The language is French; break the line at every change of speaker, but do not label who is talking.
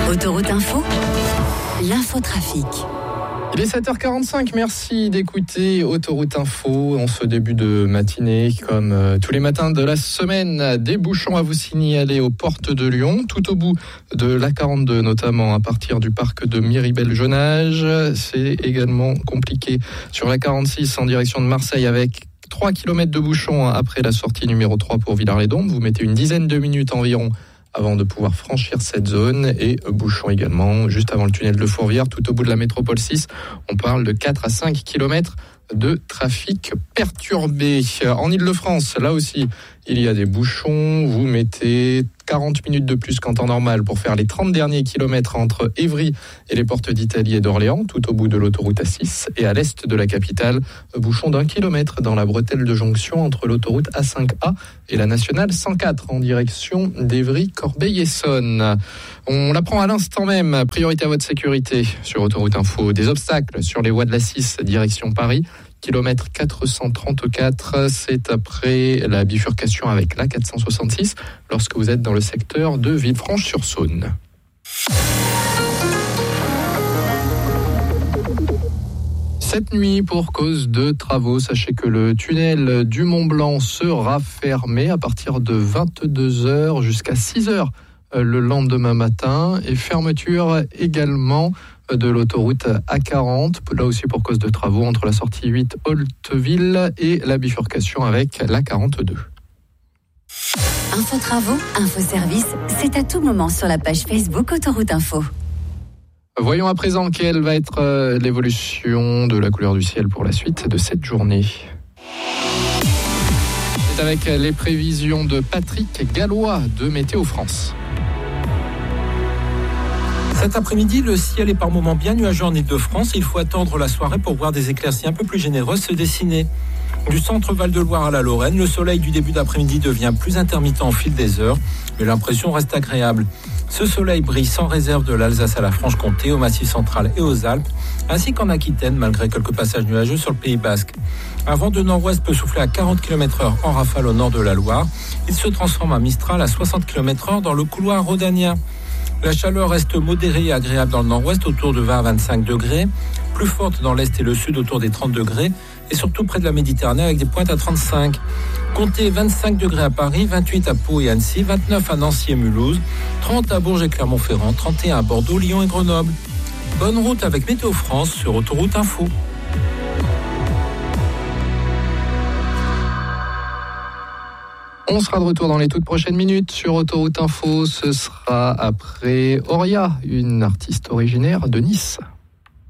Autoroute Info, l'infotrafic.
Il est 7h45, merci d'écouter Autoroute Info. En ce début de matinée, comme tous les matins de la semaine, des bouchons à vous signaler aux portes de Lyon, tout au bout de l'A42 notamment, à partir du parc de Miribel-Jonage. C'est également compliqué sur l'A46 en direction de Marseille avec 3 km de bouchons après la sortie numéro 3 pour Villars-les-Dombes. Vous mettez une dizaine de minutes environ avant de pouvoir franchir cette zone, et bouchons également juste avant le tunnel de Fourvière, tout au bout de la métropole 6. On parle de 4 à 5 km de trafic perturbé. En Ile-de-France, là aussi, il y a des bouchons. Vous mettez 40 minutes de plus qu'en temps normal pour faire les 30 derniers kilomètres entre Évry et les portes d'Italie et d'Orléans, tout au bout de l'autoroute A6. Et à l'est de la capitale, bouchon d'1 kilomètre dans la bretelle de jonction entre l'autoroute A5A et la nationale 104 en direction d'Évry, Corbeil-Essonnes. On l'apprend à l'instant même. Priorité à votre sécurité sur Autoroute Info. Des obstacles sur les voies de la 6 direction Paris. Kilomètre 434, c'est après la bifurcation avec la 466 lorsque vous êtes dans le secteur de Villefranche-sur-Saône. Cette nuit, pour cause de travaux, sachez que le tunnel du Mont-Blanc sera fermé à partir de 22h jusqu'à 6h le lendemain matin, et fermeture également de l'autoroute A40, là aussi pour cause de travaux entre la sortie 8 Holteville et la bifurcation avec la 42.
Info travaux, info service, c'est à tout moment sur la page Facebook Autoroute Info.
Voyons à présent quelle va être l'évolution de la couleur du ciel pour la suite de cette journée. C'est avec les prévisions de Patrick Gallois de Météo France.
Cet après-midi, le ciel est par moments bien nuageux en Ile-de-France. Il faut attendre la soirée pour voir des éclaircies un peu plus généreuses se dessiner. Du centre Val-de-Loire à la Lorraine, le soleil du début d'après-midi devient plus intermittent au fil des heures, mais l'impression reste agréable. Ce soleil brille sans réserve de l'Alsace à la Franche-Comté, au Massif central et aux Alpes, ainsi qu'en Aquitaine, malgré quelques passages nuageux sur le Pays basque. Un vent de nord-ouest peut souffler à 40 km/h en rafale au nord de la Loire. Il se transforme en Mistral à 60 km/h dans le couloir rhodanien. La chaleur reste modérée et agréable dans le nord-ouest, autour de 20 à 25 degrés, plus forte dans l'est et le sud, autour des 30 degrés, et surtout près de la Méditerranée avec des pointes à 35. Comptez 25 degrés à Paris, 28 à Pau et Annecy, 29 à Nancy et Mulhouse, 30 à Bourges et Clermont-Ferrand, 31 à Bordeaux, Lyon et Grenoble. Bonne route avec Météo France sur Autoroute Info.
On sera de retour dans les toutes prochaines minutes sur Autoroute Info. Ce sera après Auria, une artiste originaire de Nice.